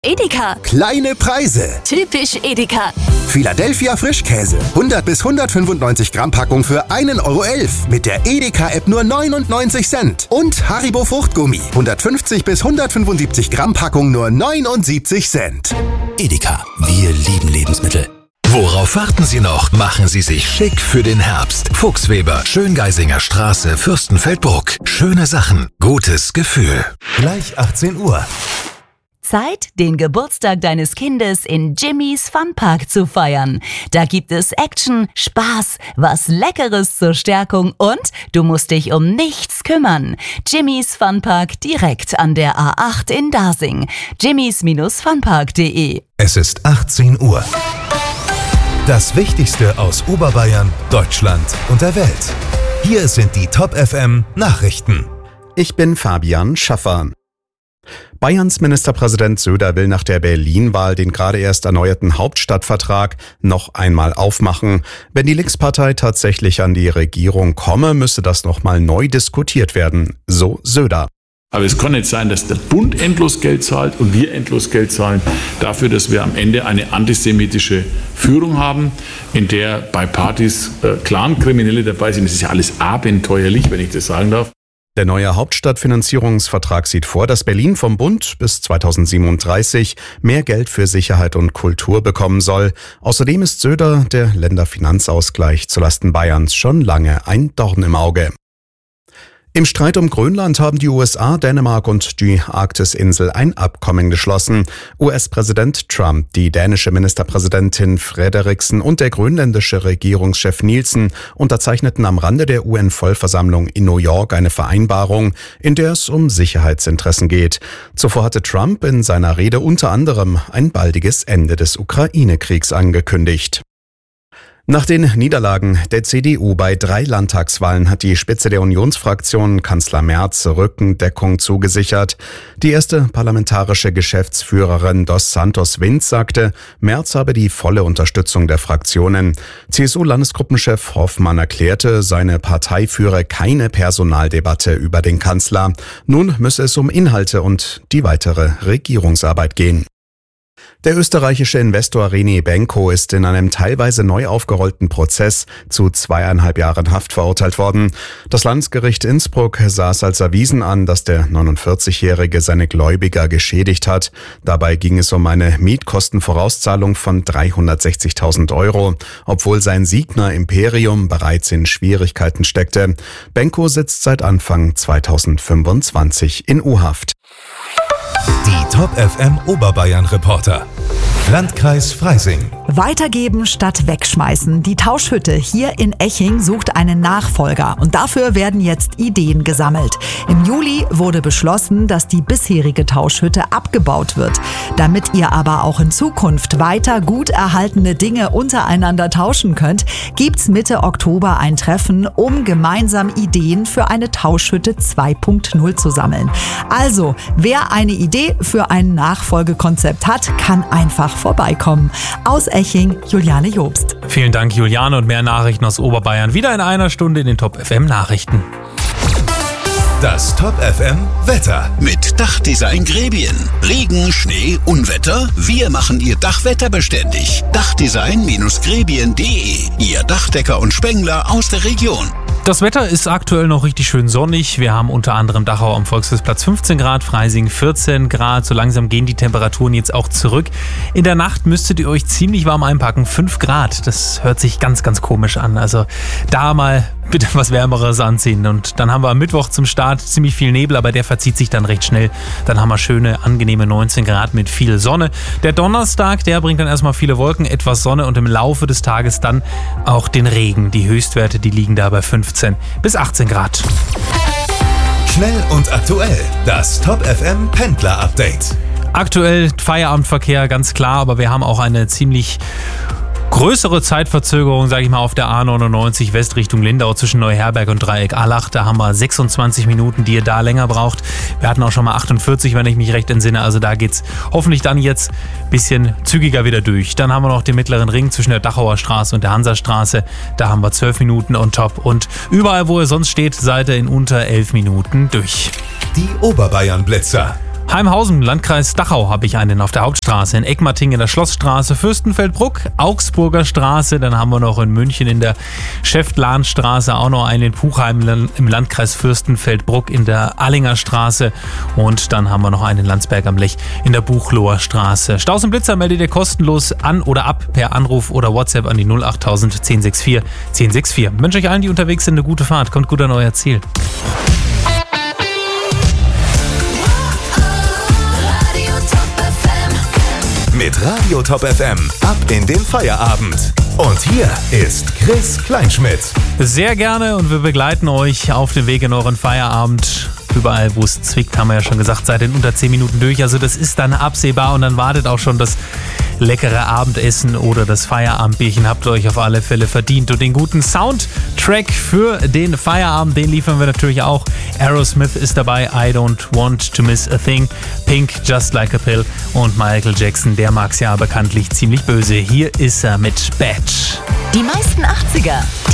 Edeka. Kleine Preise. Typisch Edeka. Philadelphia Frischkäse. 100 bis 195 Gramm Packung für 1,11 € mit der Edeka-App nur 99 Cent. Und Haribo Fruchtgummi. 150 bis 175 Gramm Packung nur 79 Cent. Edeka, wir lieben Lebensmittel. Worauf warten Sie noch? Machen Sie sich schick für den Herbst. Fuchsweber, Schöngeisinger Straße, Fürstenfeldbruck. Schöne Sachen, gutes Gefühl. Gleich 18 Uhr. Zeit, den Geburtstag deines Kindes in Jimmy's Funpark zu feiern. Da gibt es Action, Spaß, was Leckeres zur Stärkung und du musst dich um nichts kümmern. Jimmy's Funpark direkt an der A8 in Dasing. jimmys-funpark.de. Es ist 18 Uhr. Das Wichtigste aus Oberbayern, Deutschland und der Welt. Hier sind die Top FM Nachrichten. Ich bin Fabian Schaffer. Bayerns Ministerpräsident Söder will nach der Berlin-Wahl den gerade erst erneuerten Hauptstadtvertrag noch einmal aufmachen. Wenn die Linkspartei tatsächlich an die Regierung komme, müsse das nochmal neu diskutiert werden, so Söder. Aber es kann nicht sein, dass der Bund endlos Geld zahlt und wir endlos Geld zahlen dafür, dass wir am Ende eine antisemitische Führung haben, in der bei Partys Clan-Kriminelle dabei sind. Das ist ja alles abenteuerlich, wenn ich das sagen darf. Der neue Hauptstadtfinanzierungsvertrag sieht vor, dass Berlin vom Bund bis 2037 mehr Geld für Sicherheit und Kultur bekommen soll. Außerdem ist Söder der Länderfinanzausgleich zulasten Bayerns schon lange ein Dorn im Auge. Im Streit um Grönland haben die USA, Dänemark und die Arktisinsel ein Abkommen geschlossen. US-Präsident Trump, die dänische Ministerpräsidentin Frederiksen und der grönländische Regierungschef Nielsen unterzeichneten am Rande der UN-Vollversammlung in New York eine Vereinbarung, in der es um Sicherheitsinteressen geht. Zuvor hatte Trump in seiner Rede unter anderem ein baldiges Ende des Ukraine-Kriegs angekündigt. Nach den Niederlagen der CDU bei 3 Landtagswahlen hat die Spitze der Unionsfraktion Kanzler Merz Rückendeckung zugesichert. Die erste parlamentarische Geschäftsführerin Dos Santos Wind sagte, Merz habe die volle Unterstützung der Fraktionen. CSU-Landesgruppenchef Hoffmann erklärte, seine Partei führe keine Personaldebatte über den Kanzler. Nun müsse es um Inhalte und die weitere Regierungsarbeit gehen. Der österreichische Investor René Benko ist in einem teilweise neu aufgerollten Prozess zu 2,5 Jahren Haft verurteilt worden. Das Landesgericht Innsbruck sah es als erwiesen an, dass der 49-Jährige seine Gläubiger geschädigt hat. Dabei ging es um eine Mietkostenvorauszahlung von 360.000 €, obwohl sein Signa Imperium bereits in Schwierigkeiten steckte. Benko sitzt seit Anfang 2025 in U-Haft. Die Top FM Oberbayern Reporter. Landkreis Freising. Weitergeben statt wegschmeißen. Die Tauschhütte hier in Eching sucht einen Nachfolger und dafür werden jetzt Ideen gesammelt. Im Juli wurde beschlossen, dass die bisherige Tauschhütte abgebaut wird. Damit ihr aber auch in Zukunft weiter gut erhaltene Dinge untereinander tauschen könnt, gibt's Mitte Oktober ein Treffen, um gemeinsam Ideen für eine Tauschhütte 2.0 zu sammeln. Also, wer eine Idee für ein Nachfolgekonzept hat, kann einfach vorbeikommen. Aus Eching, Juliane Jobst. Vielen Dank, Juliane, und mehr Nachrichten aus Oberbayern wieder in einer Stunde in den Top FM Nachrichten. Das Top FM Wetter. Mit Dachdesign Grebien. Regen, Schnee, Unwetter? Wir machen Ihr Dach wetterbeständig. Dachdesign-grebien.de. Ihr Dachdecker und Spengler aus der Region. Das Wetter ist aktuell noch richtig schön sonnig. Wir haben unter anderem Dachau am Volksfestplatz 15 Grad, Freising 14 Grad. So langsam gehen die Temperaturen jetzt auch zurück. In der Nacht müsstet ihr euch ziemlich warm einpacken, 5 Grad. Das hört sich ganz, ganz komisch an. Also da mal bitte was Wärmeres anziehen. Und dann haben wir am Mittwoch zum Start ziemlich viel Nebel, aber der verzieht sich dann recht schnell. Dann haben wir schöne, angenehme 19 Grad mit viel Sonne. Der Donnerstag, der bringt dann erstmal viele Wolken, etwas Sonne und im Laufe des Tages dann auch den Regen. Die Höchstwerte, die liegen da bei 15 bis 18 Grad. Schnell und aktuell. Das Top FM Pendler Update. Aktuell Feierabendverkehr, ganz klar, aber wir haben auch eine ziemlich größere Zeitverzögerung, sage ich mal, auf der A99 West Richtung Lindau zwischen Neuherberg und Dreieck-Allach. Da haben wir 26 Minuten, die ihr da länger braucht. Wir hatten auch schon mal 48, wenn ich mich recht entsinne. Also da geht's hoffentlich dann jetzt ein bisschen zügiger wieder durch. Dann haben wir noch den mittleren Ring zwischen der Dachauer Straße und der Hansastraße. Da haben wir 12 Minuten on top. Und überall, wo ihr sonst steht, seid ihr in unter 11 Minuten durch. Die Oberbayern Blitzer. Heimhausen, Landkreis Dachau, habe ich einen auf der Hauptstraße. In Eckmarting in der Schlossstraße, Fürstenfeldbruck, Augsburger Straße. Dann haben wir noch in München in der Schäftlahnstraße auch noch einen in Puchheim im Landkreis Fürstenfeldbruck in der Allinger Straße. Und dann haben wir noch einen in Landsberg am Lech in der Buchloher Straße. Staus und Blitzer meldet ihr kostenlos an oder ab per Anruf oder WhatsApp an die 08000 1064 1064. Ich wünsche euch allen, die unterwegs sind, eine gute Fahrt. Kommt gut an euer Ziel. Mit Radio Top FM ab in den Feierabend. Und hier ist Chris Kleinschmidt. Sehr gerne und wir begleiten euch auf dem Weg in euren Feierabend. Überall, wo es zwickt, haben wir ja schon gesagt, seid in unter 10 Minuten durch. Also das ist dann absehbar und dann wartet auch schon das leckere Abendessen oder das Feierabendbierchen. Habt ihr euch auf alle Fälle verdient. Und den guten Soundtrack für den Feierabend, den liefern wir natürlich auch. Aerosmith ist dabei, I Don't Want to Miss a Thing. Pink, Just Like a Pill. Und Michael Jackson, der mag's ja bekanntlich ziemlich böse. Hier ist er mit Bad. Die meisten 80er.